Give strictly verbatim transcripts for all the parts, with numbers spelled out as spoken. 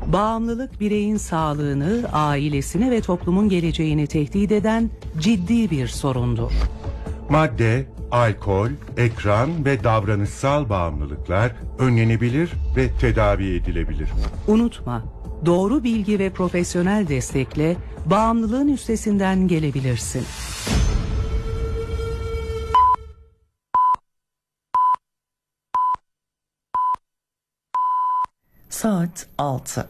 Bağımlılık bireyin sağlığını, ailesini ve toplumun geleceğini tehdit eden ciddi bir sorundur. Madde, alkol, ekran ve davranışsal bağımlılıklar önlenebilir ve tedavi edilebilir. Unutma, doğru bilgi ve profesyonel destekle bağımlılığın üstesinden gelebilirsin. Saat altı.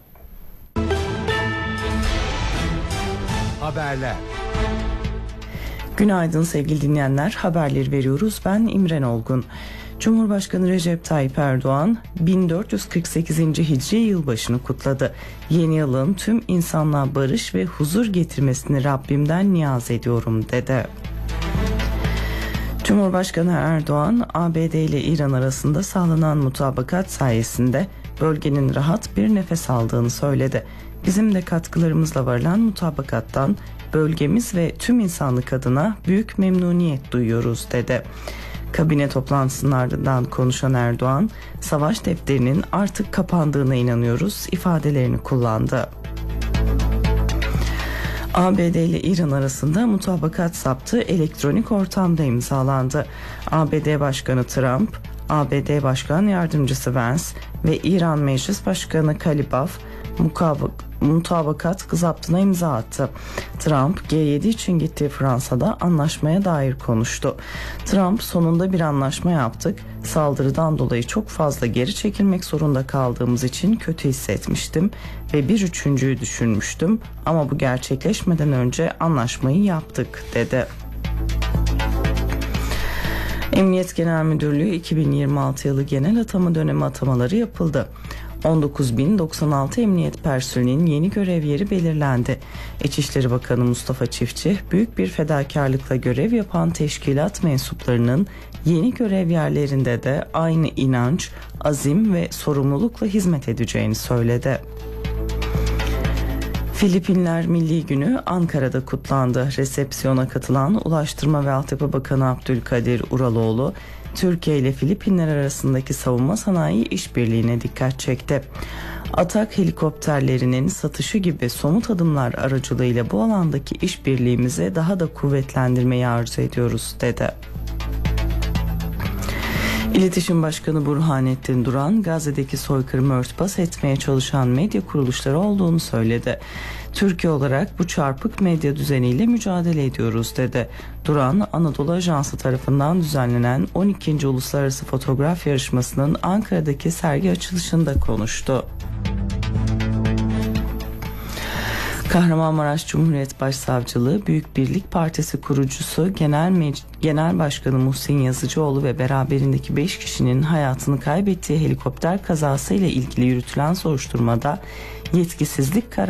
Haberler. Günaydın sevgili dinleyenler, haberleri veriyoruz. Ben İmren Olgun. Cumhurbaşkanı Recep Tayyip Erdoğan bin dört yüz kırk sekizinci Hicri yılbaşını kutladı. Yeni yılın tüm insanlığa barış ve huzur getirmesini Rabbimden niyaz ediyorum dedi. Cumhurbaşkanı Erdoğan, A B D ile İran arasında sağlanan mutabakat sayesinde bölgenin rahat bir nefes aldığını söyledi. Bizim de katkılarımızla varılan mutabakattan bölgemiz ve tüm insanlık adına büyük memnuniyet duyuyoruz dedi. Kabine toplantısının ardından konuşan Erdoğan, savaş defterinin artık kapandığına inanıyoruz ifadelerini kullandı. A B D ile İran arasında mutabakat saptı elektronik ortamda imzalandı. A B D Başkanı Trump, A B D Başkan Yardımcısı Vance ve İran Meclis Başkanı Kalibaf mutabakat zaptına imza attı. Trump G yedi için gittiği Fransa'da anlaşmaya dair konuştu. Trump, sonunda bir anlaşma yaptık. Saldırıdan dolayı çok fazla geri çekilmek zorunda kaldığımız için kötü hissetmiştim ve bir üçüncüyü düşünmüştüm ama bu gerçekleşmeden önce anlaşmayı yaptık dedi. Emniyet Genel Müdürlüğü iki bin yirmi altı yılı genel atama dönemi atamaları yapıldı. on dokuz bin doksan altı emniyet personelinin yeni görev yeri belirlendi. İçişleri Bakanı Mustafa Çiftçi, büyük bir fedakarlıkla görev yapan teşkilat mensuplarının yeni görev yerlerinde de aynı inanç, azim ve sorumlulukla hizmet edeceğini söyledi. Filipinler Milli Günü Ankara'da kutlandı. Resepsiyona katılan Ulaştırma ve Altyapı Bakanı Abdülkadir Uraloğlu, Türkiye ile Filipinler arasındaki savunma sanayi işbirliğine dikkat çekti. Atak helikopterlerinin satışı gibi somut adımlar aracılığıyla bu alandaki işbirliğimizi daha da kuvvetlendirmeyi arzu ediyoruz dedi. İletişim Başkanı Burhanettin Duran, Gazze'deki soykırımı örtbas etmeye çalışan medya kuruluşları olduğunu söyledi. Türkiye olarak bu çarpık medya düzeniyle mücadele ediyoruz dedi. Duran, Anadolu Ajansı tarafından düzenlenen on ikinci Uluslararası Fotoğraf Yarışması'nın Ankara'daki sergi açılışında konuştu. Kahramanmaraş Cumhuriyet Başsavcılığı Büyük Birlik Partisi kurucusu Genel, Mec- Genel Başkanı Muhsin Yazıcıoğlu ve beraberindeki beş kişinin hayatını kaybettiği helikopter kazası ile ilgili yürütülen soruşturmada yetkisizlik kararı